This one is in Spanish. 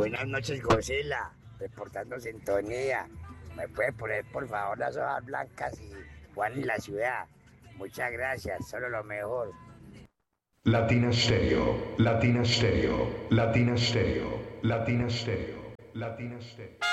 Buenas noches, Gosela, reportando sintonía. ¿Me puede poner, por favor, las hojas blancas y Juan y la ciudad? Muchas gracias, solo lo mejor. Latina Stereo, Latina Stereo, Latina Stereo, Latina Stereo, Latina Stereo.